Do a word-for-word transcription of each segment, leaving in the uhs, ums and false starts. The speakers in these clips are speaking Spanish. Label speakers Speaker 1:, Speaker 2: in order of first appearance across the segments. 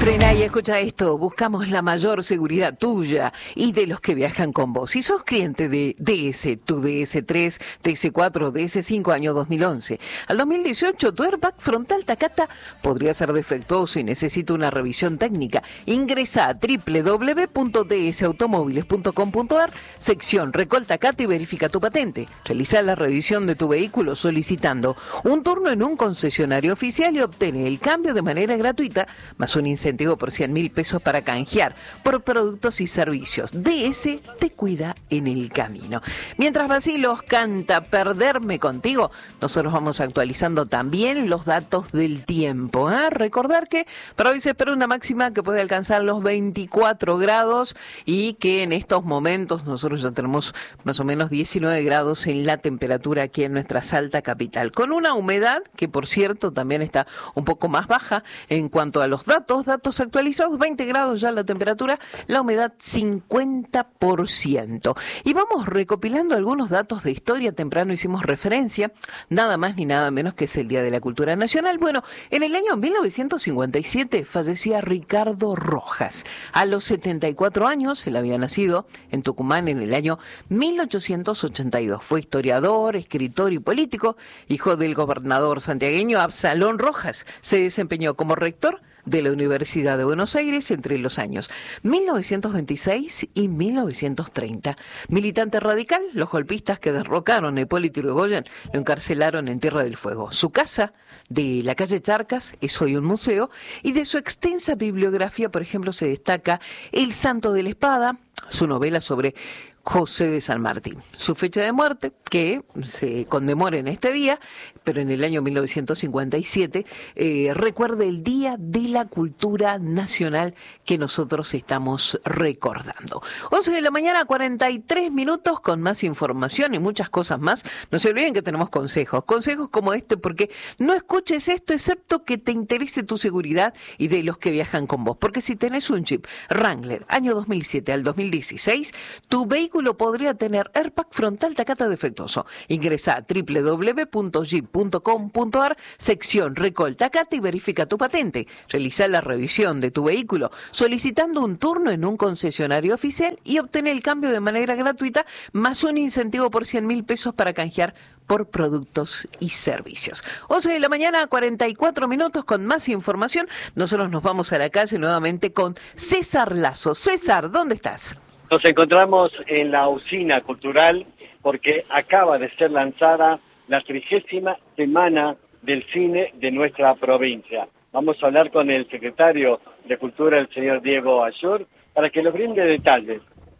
Speaker 1: Frena y escucha esto. Buscamos la mayor seguridad tuya y de los que viajan con vos. Si sos cliente de D S, tu D S tres, D S cuatro, D S cinco año dos mil once, al dos mil dieciocho tu airbag frontal Takata podría ser defectuoso y necesita una revisión técnica. Ingresa a doble u doble u doble u punto d s automóviles punto com punto a r, sección Recol Takata y verifica tu patente. Realiza la revisión de tu vehículo solicitando un turno en un concesionario oficial y obtiene el cambio de manera gratuita, más un incentivo por cien mil pesos para canjear por productos y servicios. D S te cuida en el camino. Mientras Bacilos canta Perderme Contigo, nosotros vamos actualizando también los datos del tiempo. ¿eh? Recordar que para hoy se espera una máxima que puede alcanzar los veinticuatro grados y que en estos momentos nosotros ya tenemos más o menos diecinueve grados en la temperatura aquí en nuestra Salta capital, con una humedad que por cierto también está un poco más baja en cuanto a los datos, datos actualizados, veinte grados ya la temperatura, la humedad cincuenta por ciento. Y vamos recopilando algunos datos de historia. Temprano hicimos referencia, nada más ni nada menos que es el Día de la Cultura Nacional. Bueno, en el año mil novecientos cincuenta y siete fallecía Ricardo Rojas. A los setenta y cuatro años, él había nacido en Tucumán en el año mil ochocientos ochenta y dos. Fue historiador, escritor y político, hijo del gobernador santiagueño Absalón Rojas. Se desempeñó como rector de la Universidad de Buenos Aires entre los años mil novecientos veintiséis y mil novecientos treinta. Militante radical, los golpistas que derrocaron a Hipólito Yrigoyen lo encarcelaron en Tierra del Fuego. Su casa de la calle Charcas es hoy un museo y de su extensa bibliografía, por ejemplo, se destaca El Santo de la Espada, su novela sobre José de San Martín. Su fecha de muerte, que se conmemora en este día, pero en el año mil novecientos cincuenta y siete, eh, recuerda el Día de la Cultura Nacional que nosotros estamos recordando. once de la mañana, cuarenta y tres minutos, con más información y muchas cosas más. No se olviden que tenemos consejos, consejos como este, porque no escuches esto excepto que te interese tu seguridad y de los que viajan con vos. Porque si tenés un Jeep Wrangler, año dos mil siete al dos mil dieciséis, tu vehículo podría tener airbag frontal Takata defectuoso. Ingresa a doble u doble u doble u punto jeep punto com punto a r, sección Recol Takata y verifica tu patente. Realiza la revisión de tu vehículo solicitando un turno en un concesionario oficial y obtener el cambio de manera gratuita, más un incentivo por cien mil pesos para canjear por productos y servicios. once de la mañana, cuarenta y cuatro minutos, con más información. Nosotros nos vamos a la calle nuevamente con César Lazo. César, ¿dónde estás?
Speaker 2: Nos encontramos en la usina cultural porque acaba de ser lanzada la trigésima semana del cine de nuestra provincia. Vamos a hablar con el secretario de Cultura, el señor Diego Ayur, para que nos brinde detalles.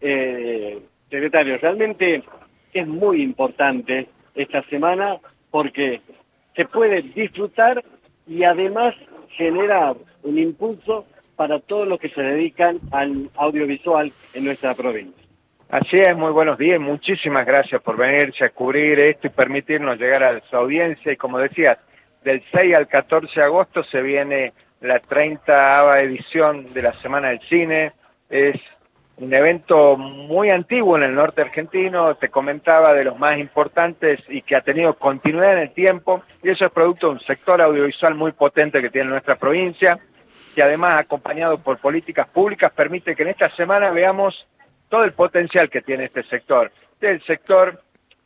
Speaker 2: Eh, secretario, realmente es muy importante esta semana porque se puede disfrutar y además genera un impulso para todos los que se dedican al audiovisual en nuestra provincia.
Speaker 3: Así es, muy buenos días, muchísimas gracias por venirse a cubrir esto y permitirnos llegar a su audiencia. Y como decías, del seis al catorce de agosto se viene la treintaava edición de la Semana del Cine. Es un evento muy antiguo en el norte argentino, te comentaba, de los más importantes y que ha tenido continuidad en el tiempo, y eso es producto de un sector audiovisual muy potente que tiene nuestra provincia, que además, acompañado por políticas públicas, permite que en esta semana veamos todo el potencial que tiene este sector. Este es el sector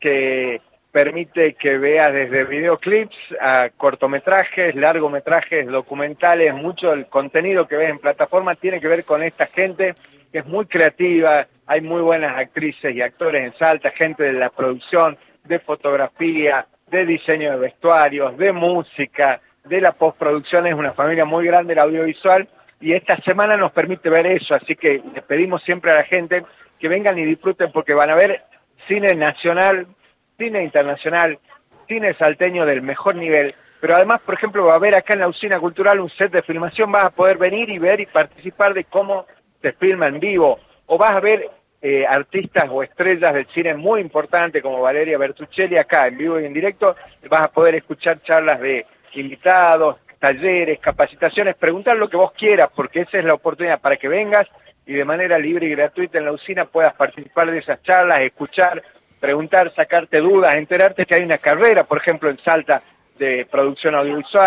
Speaker 3: que permite que veas desde videoclips a cortometrajes, largometrajes, documentales. Mucho del contenido que ves en plataforma tiene que ver con esta gente que es muy creativa. Hay muy buenas actrices y actores en Salta, gente de la producción, de fotografía, de diseño de vestuarios, de música, de la postproducción. Es una familia muy grande el audiovisual y esta semana nos permite ver eso, así que les pedimos siempre a la gente que vengan y disfruten porque van a ver cine nacional, cine internacional, cine salteño del mejor nivel, pero además, por ejemplo, va a haber acá en la usina cultural un set de filmación, vas a poder venir y ver y participar de cómo se filma en vivo, o vas a ver eh, artistas o estrellas del cine muy importantes como Valeria Bertuccelli acá en vivo y en directo, vas a poder escuchar charlas de invitados, talleres, capacitaciones, preguntar lo que vos quieras, porque esa es la oportunidad para que vengas y de manera libre y gratuita en la usina puedas participar de esas charlas, escuchar, preguntar, sacarte dudas, enterarte que hay una carrera, por ejemplo, en Salta de producción audiovisual,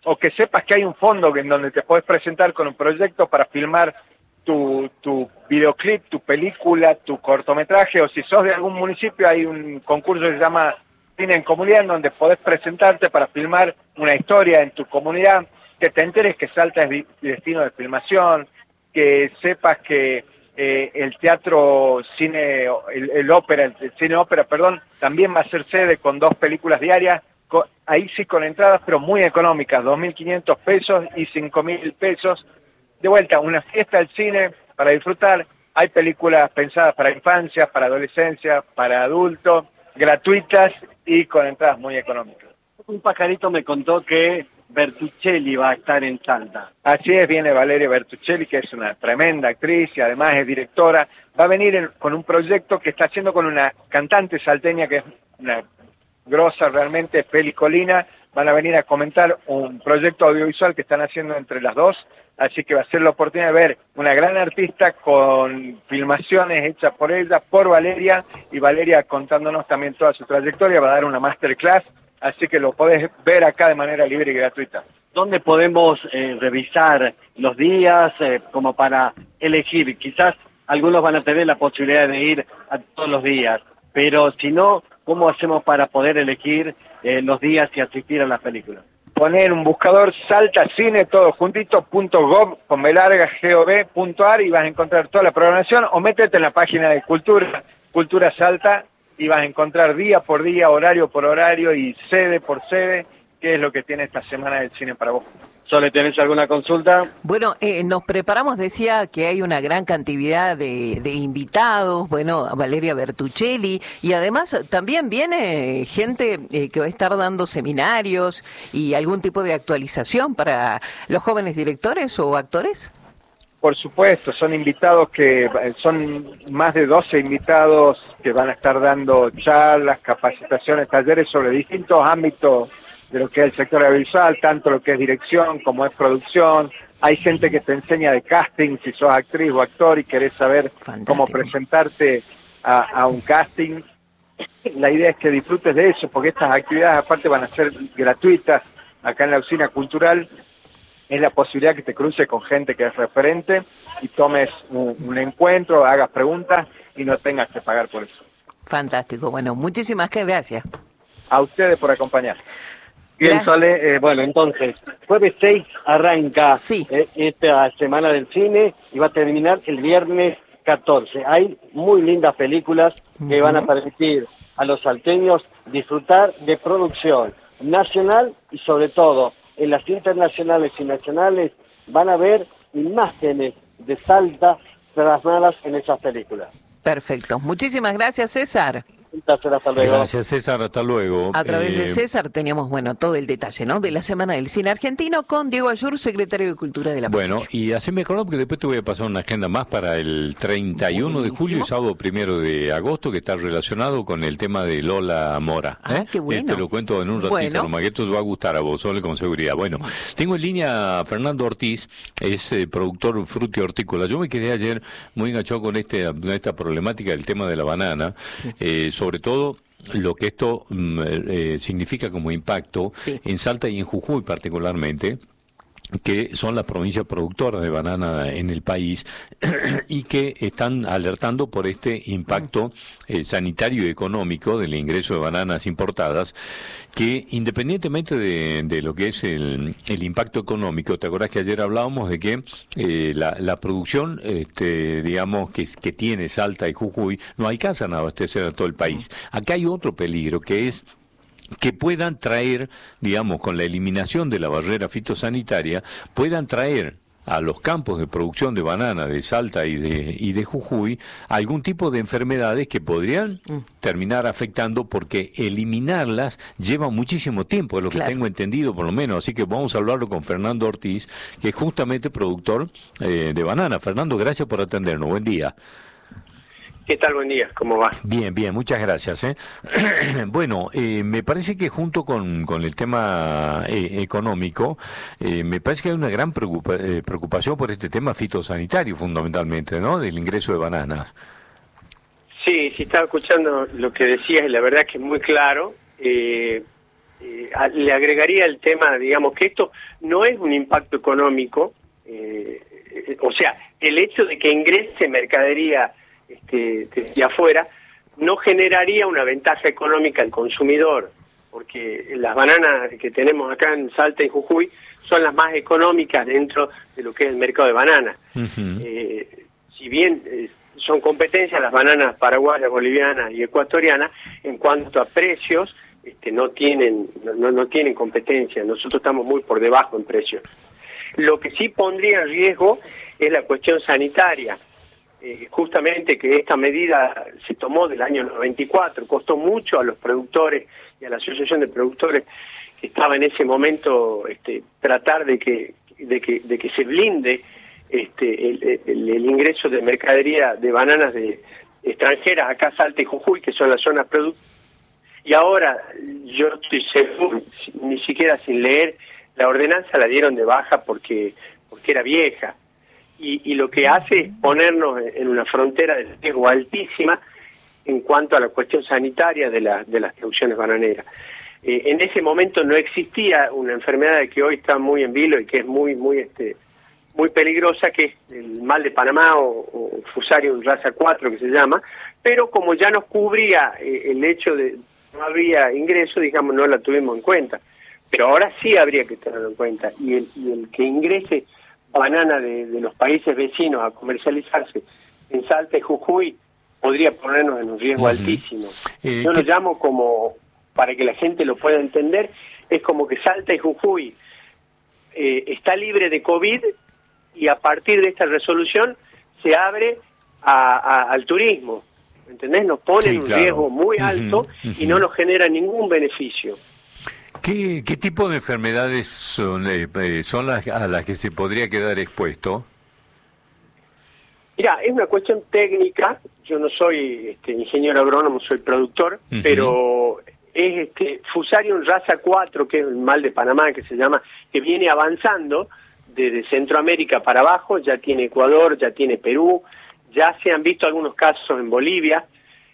Speaker 3: o que sepas que hay un fondo en donde te podés presentar con un proyecto para filmar tu, tu videoclip, tu película, tu cortometraje, o si sos de algún municipio, hay un concurso que se llama Cine en Comunidad, en donde podés presentarte para filmar una historia en tu comunidad, que te enteres que Salta es destino de filmación, que sepas que eh, el teatro, cine, el, el ópera, el, el cine ópera, perdón, también va a ser sede con dos películas diarias, con, ahí sí con entradas, pero muy económicas, dos mil quinientos pesos y cinco mil pesos. De vuelta, una fiesta del cine para disfrutar. Hay películas pensadas para infancia, para adolescencia, para adultos, gratuitas y con entradas muy económicas.
Speaker 2: Un pajarito me contó que Bertuccelli va a estar en Salta.
Speaker 3: Así es, viene Valeria Bertuccelli, que es una tremenda actriz y además es directora. Va a venir en, con un proyecto que está haciendo con una cantante salteña que es una grosa realmente, Pelicolina. Van a venir a comentar un proyecto audiovisual que están haciendo entre las dos. Así que va a ser la oportunidad de ver una gran artista con filmaciones hechas por ella, por Valeria, y Valeria contándonos también toda su trayectoria. Va a dar una masterclass, así que lo podés ver acá de manera libre y gratuita.
Speaker 2: ¿Dónde podemos eh, revisar los días eh, como para elegir? Quizás algunos van a tener la posibilidad de ir a todos los días, pero si no, ¿cómo hacemos para poder elegir eh, los días y asistir a las películas?
Speaker 3: Poner un buscador Salta Cine, todo juntito, punto gov, con B larga, gov punto ar, y vas a encontrar toda la programación, o métete en la página de Cultura, Cultura Salta, y vas a encontrar día por día, horario por horario y sede por sede, qué es lo que tiene esta semana del cine para vos.
Speaker 2: ¿Sole, tenés alguna consulta?
Speaker 1: Bueno, eh, nos preparamos, decía que hay una gran cantidad de, de invitados, bueno, Valeria Bertuccelli, y además también viene gente eh, que va a estar dando seminarios y algún tipo de actualización para los jóvenes directores o actores.
Speaker 3: Por supuesto, son invitados que, son más de doce invitados que van a estar dando charlas, capacitaciones, talleres sobre distintos ámbitos de lo que es el sector audiovisual, tanto lo que es dirección como es producción. Hay gente que te enseña de casting, si sos actriz o actor y querés saber Fantástico. Cómo presentarte a, a un casting. La idea es que disfrutes de eso, porque estas actividades aparte van a ser gratuitas acá en la Usina Cultural. Es la posibilidad que te cruces con gente que es referente y tomes un, un encuentro, hagas preguntas y no tengas que pagar por eso.
Speaker 1: Fantástico. Bueno, muchísimas gracias.
Speaker 3: A ustedes por acompañar.
Speaker 2: Bien, Sole, eh, bueno, entonces, jueves seis arranca
Speaker 1: sí.
Speaker 2: eh, esta semana del cine y va a terminar el viernes catorce. Hay muy lindas películas que uh-huh. van a permitir a los salteños disfrutar de producción nacional y sobre todo en las internacionales y nacionales van a ver imágenes de Salta plasmadas en esas películas.
Speaker 1: Perfecto. Muchísimas gracias, César.
Speaker 2: Un placer, hasta luego.
Speaker 4: Gracias, César, hasta luego.
Speaker 1: A través
Speaker 4: eh...
Speaker 1: de César teníamos, bueno, todo el detalle, ¿no? De la Semana del Cine Argentino con Diego Ayur, secretario de Cultura de la
Speaker 4: Bueno,
Speaker 1: provincia.
Speaker 4: y así me acuerdo porque después te voy a pasar una agenda más para el treinta y uno
Speaker 1: Buenísimo.
Speaker 4: de julio y sábado primero de agosto, que está relacionado con el tema de Lola Mora.
Speaker 1: Ah,
Speaker 4: ¿eh?
Speaker 1: qué bueno.
Speaker 4: Eh, te lo cuento en un ratito,
Speaker 1: Bueno.
Speaker 4: nomás que esto te va a gustar a vos, Sole, con seguridad. Bueno, tengo en línea a Fernando Ortiz, es eh, productor fruti hortícola. Yo me quedé ayer muy enganchado con este, esta problemática del tema de la banana, sí. eh, sobre todo lo que esto eh, significa como impacto
Speaker 1: sí.
Speaker 4: en Salta y en Jujuy particularmente, que son las provincias productoras de banana en el país y que están alertando por este impacto eh, sanitario y económico del ingreso de bananas importadas, que independientemente de, de lo que es el, el impacto económico, te acordás que ayer hablábamos de que eh, la, la producción, este, digamos, que, que tiene Salta y Jujuy, no alcanzan a abastecer a todo el país. Acá hay otro peligro, que es que puedan traer, digamos, con la eliminación de la barrera fitosanitaria, puedan traer a los campos de producción de banana de Salta y de y de Jujuy algún tipo de enfermedades que podrían mm. terminar afectando, porque eliminarlas lleva muchísimo tiempo, es lo claro. que tengo entendido por lo menos, así que vamos a hablarlo con Fernando Ortiz, que es justamente productor eh, de banana. Fernando, gracias por atendernos, buen día.
Speaker 5: ¿Qué tal? Buen día, ¿cómo va?
Speaker 4: Bien, bien, muchas gracias. ¿eh? Bueno, eh, me parece que junto con, con el tema eh, económico, eh, me parece que hay una gran preocupa, eh, preocupación por este tema fitosanitario fundamentalmente, ¿no? Del ingreso de bananas.
Speaker 5: Sí, sí, estaba escuchando lo que decías y la verdad que es muy claro. Eh, eh, a, le agregaría el tema, digamos, que esto no es un impacto económico, eh, eh, o sea, el hecho de que ingrese mercadería este, desde afuera no generaría una ventaja económica al consumidor, porque las bananas que tenemos acá en Salta y Jujuy son las más económicas dentro de lo que es el mercado de bananas. Uh-huh. Eh, si bien eh, son competencias las bananas paraguayas, bolivianas y ecuatorianas, en cuanto a precios, este, no tienen no, no tienen competencia. Nosotros estamos muy por debajo en precios. Lo que sí pondría en riesgo es la cuestión sanitaria. Eh, justamente que esta medida se tomó del año noventa y cuatro, costó mucho a los productores y a la Asociación de Productores que estaba en ese momento este, tratar de que de que de que se blinde este el, el, el ingreso de mercadería de bananas de extranjeras acá Salta y Jujuy, que son las zonas productivas. Y ahora yo estoy seguro, ni siquiera sin leer, la ordenanza la dieron de baja porque porque era vieja. Y, y lo que hace es ponernos en una frontera de riesgo altísima en cuanto a la cuestión sanitaria de, la, de las producciones bananeras. Eh, en ese momento no existía una enfermedad que hoy está muy en vilo y que es muy muy este muy peligrosa, que es el mal de Panamá o, o Fusarium raza cuatro, que se llama, pero como ya nos cubría eh, el hecho de no había ingreso, digamos, no la tuvimos en cuenta. Pero ahora sí habría que tenerlo en cuenta. Y el, y el que ingrese banana de, de los países vecinos a comercializarse en Salta y Jujuy podría ponernos en un riesgo uh-huh. altísimo. Eh, Yo lo llamo como, para que la gente lo pueda entender, es como que Salta y Jujuy eh, está libre de COVID y a partir de esta resolución se abre a, a, al turismo. ¿Entendés? Nos pone en sí, un claro. riesgo muy alto uh-huh, uh-huh. y no nos genera ningún beneficio.
Speaker 4: ¿Qué, qué tipo de enfermedades son, eh, son las a las que se podría quedar expuesto?
Speaker 5: Mira, es una cuestión técnica. Yo no soy este, ingeniero agrónomo, soy productor, uh-huh. pero es este Fusarium raza cuatro, que es el mal de Panamá, que se llama, que viene avanzando desde Centroamérica para abajo, ya tiene Ecuador, ya tiene Perú, ya se han visto algunos casos en Bolivia,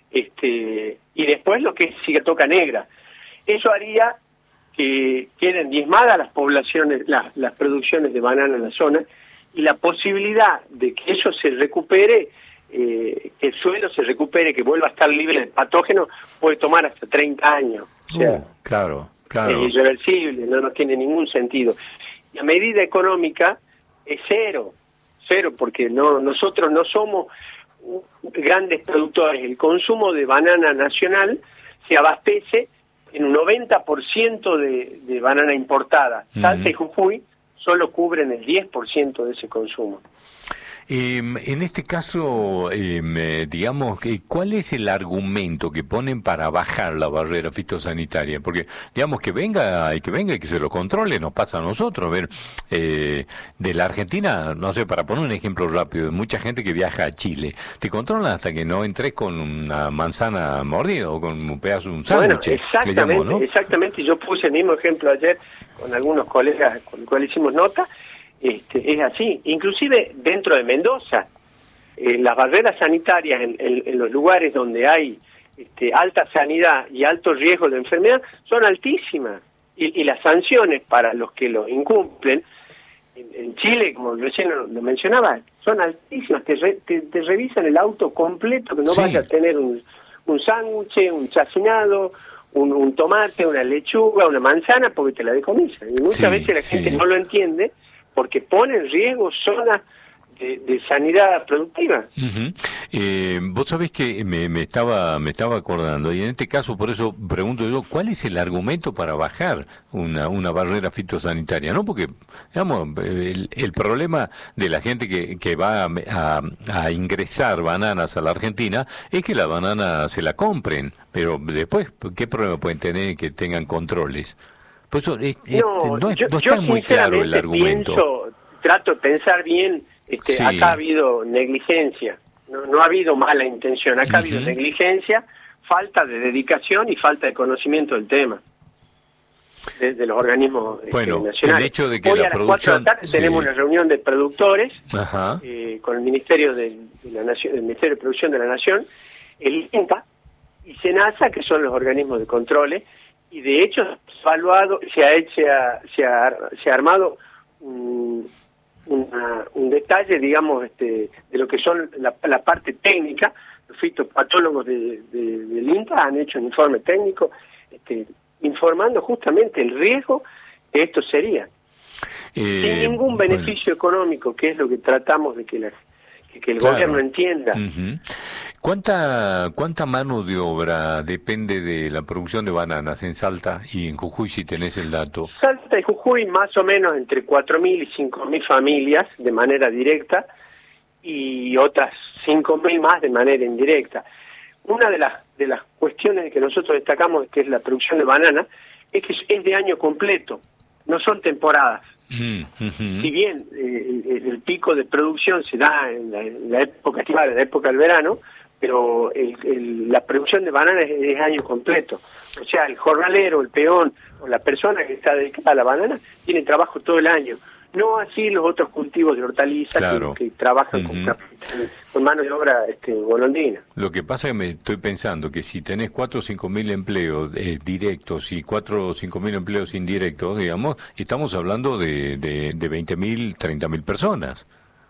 Speaker 5: este y después lo que es cigatoca negra. Eso haría que queden diezmadas las poblaciones, las, las producciones de banana en la zona, y la posibilidad de que eso se recupere, eh, que el suelo se recupere, que vuelva a estar libre de patógenos, puede tomar hasta treinta años. O sea,
Speaker 4: uh, claro, claro.
Speaker 5: Es irreversible, no, no tiene ningún sentido. La medida económica es cero, cero, porque no nosotros no somos grandes productores. El consumo de banana nacional se abastece en un noventa por ciento de, de banana importada. Uh-huh. Salta y Jujuy solo cubren el diez por ciento de ese consumo.
Speaker 4: Eh, en este caso, eh, digamos, ¿cuál es el argumento que ponen para bajar la barrera fitosanitaria? Porque, digamos, que venga y que venga y que se lo controle, nos pasa a nosotros. A ver, eh, de la Argentina, no sé, para poner un ejemplo rápido, mucha gente que viaja a Chile, te controlan hasta que no entres con una manzana mordida o con un pedazo de un sándwich.
Speaker 5: Bueno, exactamente, llamo, ¿no? Exactamente. Yo puse el mismo ejemplo ayer con algunos colegas con los cuales hicimos nota. Este, es así, inclusive dentro de Mendoza, eh, las barreras sanitarias en, en, en los lugares donde hay este, alta sanidad y alto riesgo de enfermedad son altísimas, y, y las sanciones para los que lo incumplen en, en Chile, como recién lo, lo mencionaba, son altísimas. Te, re, te, te revisan el auto completo, que no sí. vaya a tener un, un sándwich, un chacinado, un, un tomate, una lechuga, una manzana, porque te la decomisan. Y muchas sí, veces la gente sí. no lo entiende, porque pone en riesgo zonas de, de sanidad productiva.
Speaker 4: Uh-huh. Eh, vos sabés que me, me estaba me estaba acordando, y en este caso, por eso pregunto yo, ¿cuál es el argumento para bajar una, una barrera fitosanitaria? ¿No? Porque, digamos, el, el problema de la gente que, que va a, a, a ingresar bananas a la Argentina es que la banana se la compren, pero después, ¿qué problema pueden tener que tengan controles? Pues eso es, es,
Speaker 5: no,
Speaker 4: no, es,
Speaker 5: yo,
Speaker 4: no está
Speaker 5: yo
Speaker 4: muy claro el argumento.
Speaker 5: Pienso, trato de pensar bien, este, sí. acá ha habido negligencia, no, no ha habido mala intención, acá uh-huh. ha habido negligencia, falta de dedicación y falta de conocimiento del tema de, de los organismos
Speaker 4: bueno,
Speaker 5: este, nacionales.
Speaker 4: El hecho de que
Speaker 5: Hoy
Speaker 4: la
Speaker 5: a las
Speaker 4: producción...
Speaker 5: cuatro de la tarde
Speaker 4: sí.
Speaker 5: tenemos una reunión de productores
Speaker 4: Ajá.
Speaker 5: eh, con el Ministerio de, de la Nación, el Ministerio de Producción de la Nación, el INTA y SENASA, que son los organismos de controles, y de hecho evaluado, se ha hecho, se ha, se ha, se ha armado un, una, un detalle, digamos, este, de lo que son la, la parte técnica. Los fitopatólogos de, de, del INTA han hecho un informe técnico este, informando justamente el riesgo que esto sería. Eh, sin ningún beneficio bueno. económico, que es lo que tratamos de que, la, que, que el claro. gobierno entienda.
Speaker 4: Uh-huh. ¿Cuánta, ¿Cuánta mano de obra depende de la producción de bananas en Salta y en Jujuy, si tenés el dato?
Speaker 5: Salta y Jujuy más o menos entre cuatro mil y cinco mil familias de manera directa y otras cinco mil más de manera indirecta. Una de las de las cuestiones que nosotros destacamos, que es la producción de banana, es que es de año completo, no son temporadas. Mm, uh-huh. Si bien eh, el, el pico de producción se da en la, en la época estival, en la época del verano, pero el, el, la producción de banana es, es año completo. O sea, el jornalero, el peón o la persona que está dedicada a la banana tiene trabajo todo el año. No así los otros cultivos de hortalizas claro. que, que trabajan uh-huh. con, con mano de obra este, golondrina.
Speaker 4: Lo que pasa es que me estoy pensando que si tenés cuatro o cinco mil empleos eh, directos y cuatro o cinco mil empleos indirectos, digamos, estamos hablando de, de, de veinte mil, treinta mil personas.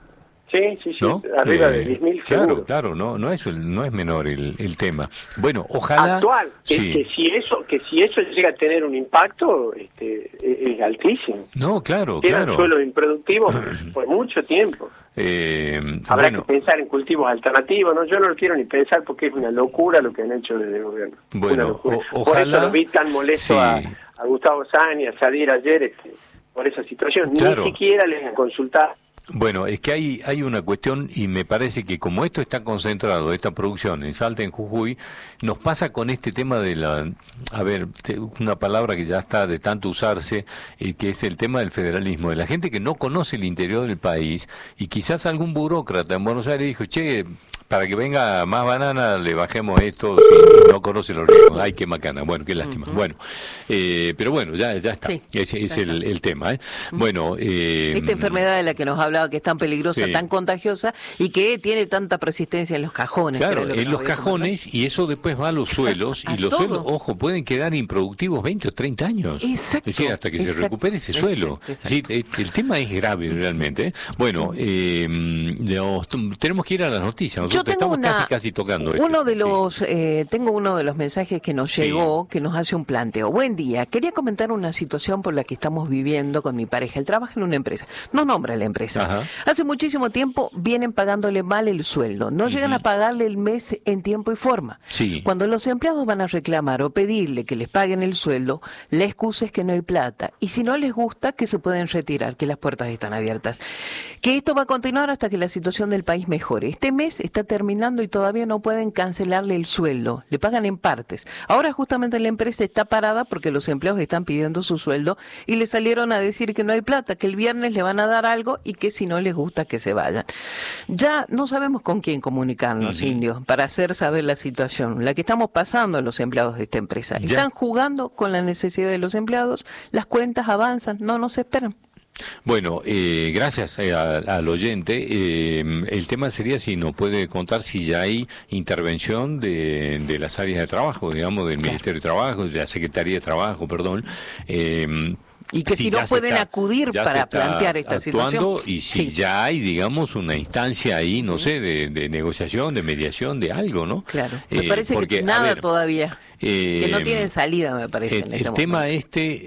Speaker 5: Sí, sí, sí, ¿no? Arriba eh, de diez mil
Speaker 4: Claro,
Speaker 5: seguro.
Speaker 4: claro, no no es no es menor el, el tema. Bueno, ojalá...
Speaker 5: Actual, que,
Speaker 4: sí.
Speaker 5: que si eso que si eso llega a tener un impacto, este, es, es altísimo.
Speaker 4: No, claro,
Speaker 5: Eran
Speaker 4: claro.
Speaker 5: suelos improductivos por mucho tiempo.
Speaker 4: Eh,
Speaker 5: Habrá
Speaker 4: bueno.
Speaker 5: que pensar en cultivos alternativos, ¿no? Yo no lo quiero ni pensar porque es una locura lo que han hecho desde el gobierno.
Speaker 4: Bueno, o, ojalá...
Speaker 5: Por eso lo vi tan molesto
Speaker 4: sí.
Speaker 5: a, a Gustavo Sani, a Sadir ayer, este, por esa situación.
Speaker 4: Claro.
Speaker 5: Ni siquiera les han consultado.
Speaker 4: Bueno, es que hay hay una cuestión y me parece que como esto está concentrado, esta producción en Salta, en Jujuy, nos pasa con este tema de la, a ver, una palabra que ya está de tanto usarse, eh, que es el tema del federalismo, de la gente que no conoce el interior del país y quizás algún burócrata en Buenos Aires dijo, che, para que venga más banana le bajemos esto, si no conoce los riesgos. Ay, qué macana, bueno, qué lástima. Uh-huh. Bueno, eh, pero bueno, ya ya está, sí, ese es el, el tema. ¿eh? Uh-huh. Bueno, eh,
Speaker 1: esta enfermedad de la que nos hablaba, que es tan peligrosa,
Speaker 4: sí.
Speaker 1: tan contagiosa y que tiene tanta persistencia en los cajones.
Speaker 4: Claro, en los cajones comentado. Y eso después va a los suelos a y los todo. Suelos, ojo, pueden quedar improductivos veinte o treinta años.
Speaker 1: Exacto.
Speaker 4: Es decir, hasta que
Speaker 1: exacto,
Speaker 4: se recupere ese
Speaker 1: exacto,
Speaker 4: suelo.
Speaker 1: Exacto.
Speaker 4: Sí, el tema es grave realmente. ¿eh? Bueno, eh, nos, tenemos que ir a las noticias. Nosotros
Speaker 1: Yo tengo
Speaker 4: estamos
Speaker 1: una,
Speaker 4: casi casi tocando
Speaker 1: uno
Speaker 4: este,
Speaker 1: de los sí. eh, tengo uno de los mensajes que nos
Speaker 4: sí.
Speaker 1: llegó, que nos hace un planteo. Buen día, quería comentar una situación por la que estamos viviendo con mi pareja. Él trabaja en una empresa, no nombra la empresa. Ajá. Hace muchísimo tiempo vienen pagándole mal el sueldo, no uh-huh. llegan a pagarle el mes en tiempo y forma.
Speaker 4: Sí.
Speaker 1: Cuando los empleados van a reclamar o pedirle que les paguen el sueldo, la excusa es que no hay plata, y si no les gusta, que se pueden retirar, que las puertas están abiertas. Que esto va a continuar hasta que la situación del país mejore. Este mes está terminando y todavía no pueden cancelarle el sueldo, le pagan en partes. Ahora justamente la empresa está parada porque los empleados están pidiendo su sueldo y le salieron a decir que no hay plata, que el viernes le van a dar algo y que si no les gusta que se vayan. Ya no sabemos con quién comunicarnos, uh-huh. indios, para hacer saber la situación, la que estamos pasando los empleados de esta empresa. Ya. Están jugando con la necesidad de los empleados, las cuentas avanzan, no nos esperan.
Speaker 4: Bueno, eh, gracias eh, a, al oyente. Eh, el tema sería si nos puede contar si ya hay intervención de, de las áreas de trabajo, digamos, del claro. Ministerio de Trabajo, de la Secretaría de Trabajo, perdón. Eh,
Speaker 1: y que si, si no pueden está, acudir para plantear esta situación.
Speaker 4: Y si sí. ya hay, digamos, una instancia ahí, no sé, de, de negociación, de mediación, de algo, ¿no?
Speaker 1: Claro, me eh, parece porque, que nada ver, todavía. Eh, que no tienen salida, me parece.
Speaker 4: El,
Speaker 1: en este
Speaker 4: el tema este,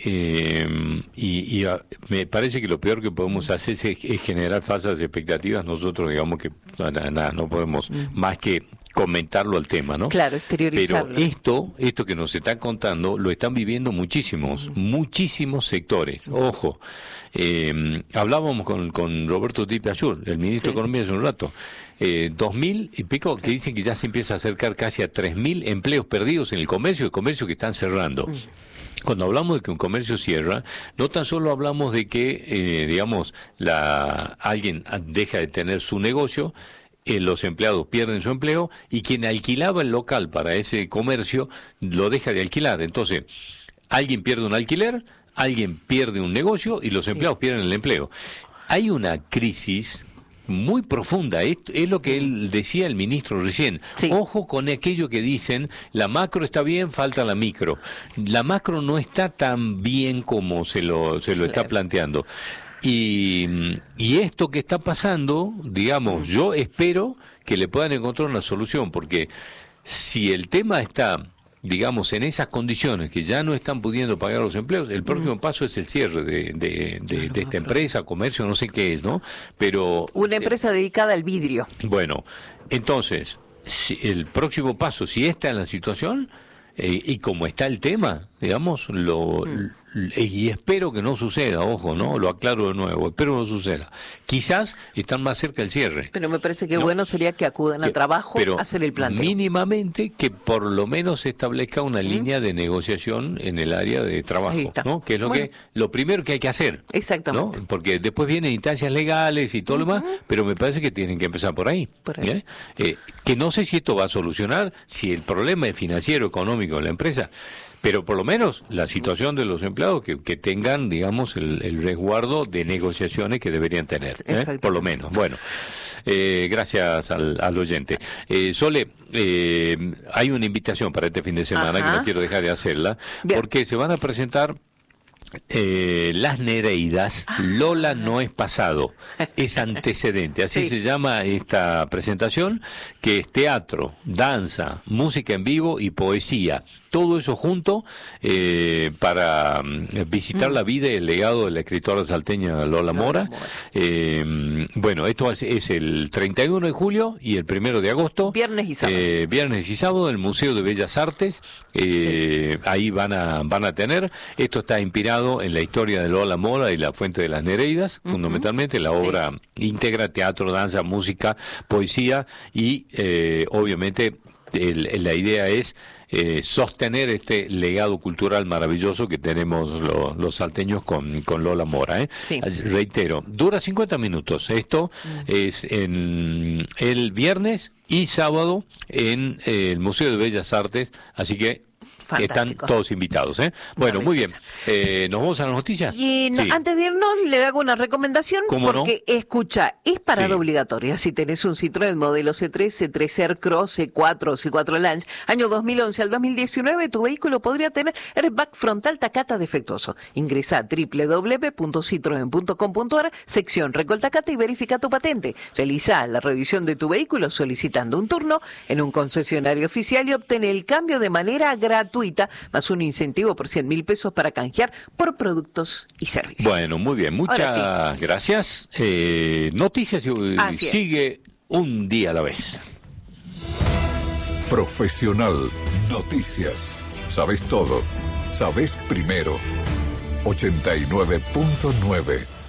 Speaker 4: eh, y, y a, me parece que lo peor que podemos hacer es, es generar falsas expectativas. Nosotros, digamos que nada, nada no podemos mm. más que comentarlo al tema, ¿no?
Speaker 1: Claro, exteriorizarlo.
Speaker 4: Pero esto, esto que nos están contando, lo están viviendo muchísimos, mm. muchísimos sectores. Mm. Ojo, eh, hablábamos con, con Roberto Di Piacciur, el ministro sí. de Economía, hace un rato. Eh, dos mil y pico que dicen que ya se empieza a acercar casi a tres mil empleos perdidos en el comercio, el comercio que están cerrando. Mm. Cuando hablamos de que un comercio cierra, no tan solo hablamos de que, eh, digamos, la alguien deja de tener su negocio, eh, los empleados pierden su empleo y quien alquilaba el local para ese comercio lo deja de alquilar. Entonces, alguien pierde un alquiler, alguien pierde un negocio y los empleados sí. pierden el empleo. Hay una crisis muy profunda. Es, es lo que él decía el ministro recién. Sí. Ojo con aquello que dicen, la macro está bien, falta la micro. La macro no está tan bien como se lo, se lo está planteando. Y, y esto que está pasando, digamos, yo espero que le puedan encontrar una solución, porque si el tema está, digamos, en esas condiciones que ya no están pudiendo pagar los empleos, el próximo paso es el cierre de, de, de, de esta empresa, comercio, no sé qué es, ¿no? Pero
Speaker 1: una empresa eh, dedicada al vidrio.
Speaker 4: Bueno, entonces, si el próximo paso, si esta es la situación, eh, y como está el tema, digamos, lo... Mm. Y espero que no suceda, ojo, ¿no? Lo aclaro de nuevo, espero que no suceda. Quizás están más cerca del cierre.
Speaker 1: Pero me parece que ¿no? bueno sería que acudan que, a trabajo a hacer el planteo.
Speaker 4: Mínimamente que por lo menos se establezca una ¿Mm? línea de negociación en el área de trabajo, ¿no? Que es lo bueno. que lo primero que hay que hacer.
Speaker 1: Exactamente.
Speaker 4: ¿no? Porque después vienen instancias legales y todo uh-huh. lo demás, pero me parece que tienen que empezar por ahí.
Speaker 1: Por ahí.
Speaker 4: ¿eh? Eh, que no sé si esto va a solucionar, si el problema es financiero, económico de la empresa, pero por lo menos la situación de los empleados que, que tengan, digamos, el, el resguardo de negociaciones que deberían tener, ¿eh? Por lo menos. Bueno, eh, gracias al, al oyente. Eh, Sole, eh, hay una invitación para este fin de semana. Ajá. Que no quiero dejar de hacerla, bien. Porque se van a presentar Eh, Las Nereidas. Lola no es pasado, es antecedente, así sí. se llama esta presentación, que es teatro, danza, música en vivo y poesía, todo eso junto eh, para visitar mm. la vida y el legado de la escritora salteña Lola Mora. Mora. Eh, bueno, esto es, es el treinta y uno de julio y el primero de agosto,
Speaker 1: viernes y sábado,
Speaker 4: eh, viernes y sábado en el Museo de Bellas Artes. eh, sí. Ahí van a van a tener, esto está inspirado en la historia de Lola Mora y la Fuente de las Nereidas, uh-huh. fundamentalmente la obra sí. íntegra, teatro, danza, música, poesía y eh, obviamente el, la idea es eh, sostener este legado cultural maravilloso que tenemos lo, los salteños con, con Lola Mora. ¿eh?
Speaker 1: Sí.
Speaker 4: Reitero, dura cincuenta minutos. Esto uh-huh. es en el viernes y sábado en eh, el Museo de Bellas Artes, así que fantástico. Están todos invitados, ¿eh? Bueno, muy bien. Eh, ¿Nos vamos a las noticias?
Speaker 1: Y no,
Speaker 4: sí.
Speaker 1: antes de irnos, le hago una recomendación, porque, no? escucha, es parada sí. obligatoria. Si tenés un Citroën modelo C tres, C tres Aircross, C cuatro, C cuatro Launch, año dos mil once al dos mil diecinueve, tu vehículo podría tener airbag frontal Takata defectuoso. Ingresa a doble u doble u doble u punto citroen punto com punto a r, sección Recol Takata, y verifica tu patente. Realiza la revisión de tu vehículo solicitando un turno en un concesionario oficial y obtén el cambio de manera gratuita, más un incentivo por cien mil pesos para canjear por productos y servicios.
Speaker 4: Bueno, muy bien, muchas sí. gracias. Eh, noticias y sigue es. Un día a la vez.
Speaker 6: Profesional Noticias. Sabes todo. Sabes primero. ochenta y nueve punto nueve